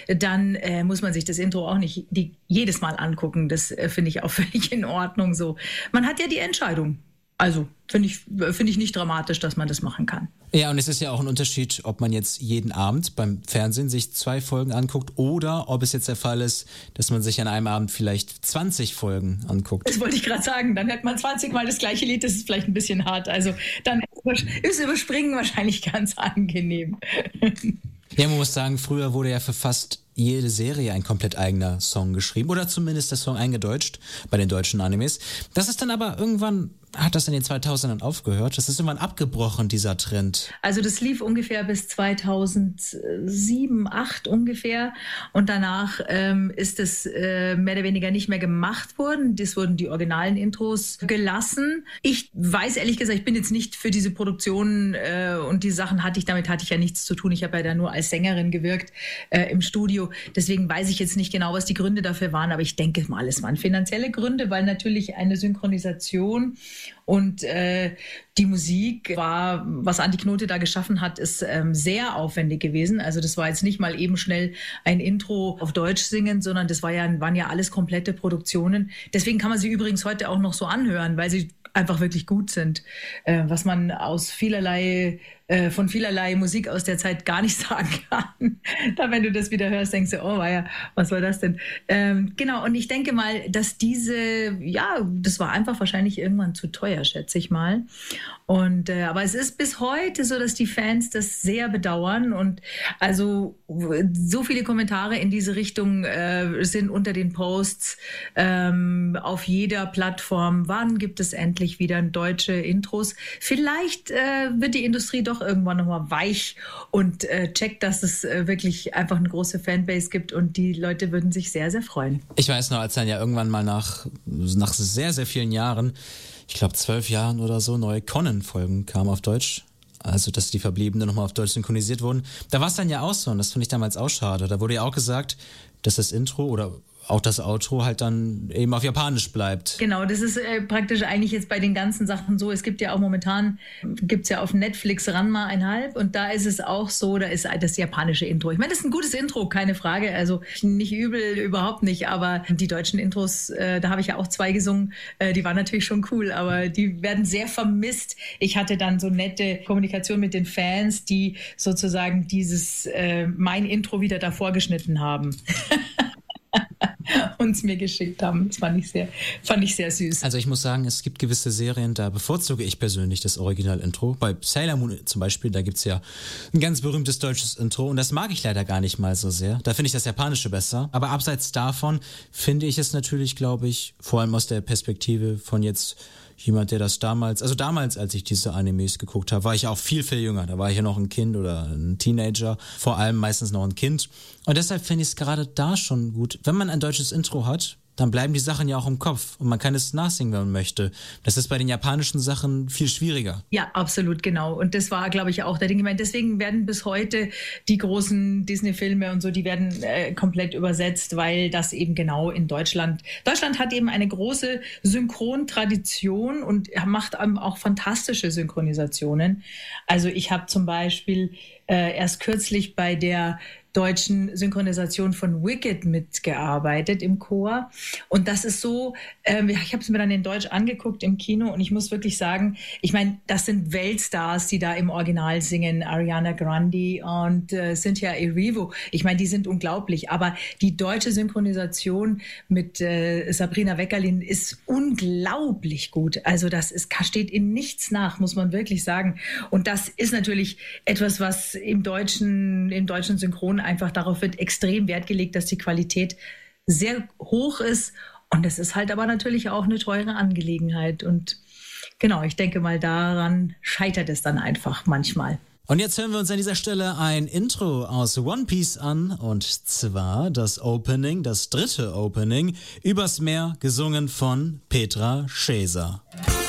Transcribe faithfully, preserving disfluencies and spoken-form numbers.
dann äh, muss man sich das Intro auch nicht die, jedes Mal angucken. Das äh, finde ich auch völlig in Ordnung so. Man hat ja die Entscheidung. Also finde ich, finde ich nicht dramatisch, dass man das machen kann. Ja, und es ist ja auch ein Unterschied, ob man jetzt jeden Abend beim Fernsehen sich zwei Folgen anguckt oder ob es jetzt der Fall ist, dass man sich an einem Abend vielleicht zwanzig Folgen anguckt. Das wollte ich gerade sagen. Dann hört man zwanzig Mal das gleiche Lied, das ist vielleicht ein bisschen hart. Also dann ist Überspringen wahrscheinlich ganz angenehm. Ja, man muss sagen, früher wurde ja für fast jede Serie ein komplett eigener Song geschrieben oder zumindest der Song eingedeutscht bei den deutschen Animes. Das ist dann aber irgendwann, hat das in den zweitausendern aufgehört? Das ist irgendwann abgebrochen, dieser Trend. Also das lief ungefähr bis zweitausendsieben, acht ungefähr und danach ähm, ist es äh, mehr oder weniger nicht mehr gemacht worden. Das wurden die originalen Intros gelassen. Ich weiß ehrlich gesagt, ich bin jetzt nicht für diese Produktion äh, und die Sachen hatte ich, damit hatte ich ja nichts zu tun. Ich habe ja da nur als Sängerin gewirkt äh, im Studio. Deswegen weiß ich jetzt nicht genau, was die Gründe dafür waren, aber ich denke mal, es waren finanzielle Gründe, weil natürlich eine Synchronisation und äh, die Musik war, was Antti Knote da geschaffen hat, ist ähm, sehr aufwendig gewesen. Also das war jetzt nicht mal eben schnell ein Intro auf Deutsch singen, sondern das war ja, waren ja alles komplette Produktionen. Deswegen kann man sie übrigens heute auch noch so anhören, weil sie einfach wirklich gut sind, äh, was man aus vielerlei äh, von vielerlei Musik aus der Zeit gar nicht sagen kann. Da, wenn du das wieder hörst, denkst du, oh, ja, was war das denn? Ähm, genau, und ich denke mal, dass diese, ja, das war einfach wahrscheinlich irgendwann zu teuer, schätze ich mal. Und äh, aber es ist bis heute so, dass die Fans das sehr bedauern und also so viele Kommentare in diese Richtung äh, sind unter den Posts ähm, auf jeder Plattform. Wann gibt es endlich wieder deutsche Intros? Vielleicht äh, wird die Industrie doch irgendwann nochmal weich und äh, checkt, dass es äh, wirklich einfach eine große Fanbase gibt und die Leute würden sich sehr, sehr freuen. Ich weiß noch, als dann ja irgendwann mal nach, nach sehr, sehr vielen Jahren, ich glaube zwölf Jahren oder so, neue Conan-Folgen kamen auf Deutsch. Also, dass die Verbliebenen nochmal auf Deutsch synchronisiert wurden. Da war es dann ja auch so und das fand ich damals auch schade. Da wurde ja auch gesagt, dass das Intro oder auch das Outro halt dann eben auf Japanisch bleibt. Genau, das ist äh, praktisch eigentlich jetzt bei den ganzen Sachen so. Es gibt ja auch momentan, gibt's ja auf Netflix Ranma einhalb und da ist es auch so, da ist das japanische Intro. Ich meine, das ist ein gutes Intro, keine Frage, also nicht übel, überhaupt nicht, aber die deutschen Intros, äh, da habe ich ja auch zwei gesungen, äh, die waren natürlich schon cool, aber die werden sehr vermisst. Ich hatte dann so nette Kommunikation mit den Fans, die sozusagen dieses, äh, mein Intro wieder davor geschnitten haben. uns mir geschickt haben. Das fand ich sehr, fand ich sehr süß. Also ich muss sagen, es gibt gewisse Serien, da bevorzuge ich persönlich das Original-Intro. Bei Sailor Moon zum Beispiel, da gibt's ja ein ganz berühmtes deutsches Intro und das mag ich leider gar nicht mal so sehr. Da finde ich das Japanische besser. Aber abseits davon finde ich es natürlich, glaube ich, vor allem aus der Perspektive von jetzt jemand, der das damals, also damals, als ich diese Animes geguckt habe, war ich auch viel, viel jünger. Da war ich ja noch ein Kind oder ein Teenager, vor allem meistens noch ein Kind. Und deshalb finde ich es gerade da schon gut, wenn man ein deutsches Intro hat, dann bleiben die Sachen ja auch im Kopf und man kann es nachsingen, wenn man möchte. Das ist bei den japanischen Sachen viel schwieriger. Ja, absolut, genau. Und das war, glaube ich, auch der Ding. Ich meine, deswegen werden bis heute die großen Disney-Filme und so, die werden äh, komplett übersetzt, weil das eben genau in Deutschland, Deutschland hat eben eine große Synchrontradition und macht auch fantastische Synchronisationen. Also ich habe zum Beispiel äh, erst kürzlich bei der deutschen Synchronisation von Wicked mitgearbeitet im Chor. Und das ist so, ähm, ich habe es mir dann in Deutsch angeguckt im Kino und ich muss wirklich sagen, ich meine, das sind Weltstars, die da im Original singen, Ariana Grande und äh, Cynthia Erivo. Ich meine, die sind unglaublich, aber die deutsche Synchronisation mit äh, Sabrina Weckerlin ist unglaublich gut. Also das ist, steht in nichts nach, muss man wirklich sagen. Und das ist natürlich etwas, was im deutschen, im deutschen Synchron einfach darauf wird extrem Wert gelegt, dass die Qualität sehr hoch ist. Und es ist halt aber natürlich auch eine teure Angelegenheit. Und genau, ich denke mal, daran scheitert es dann einfach manchmal. Und jetzt hören wir uns an dieser Stelle ein Intro aus One Piece an. Und zwar das Opening, das dritte Opening, Übers Meer, gesungen von Petra Scheser.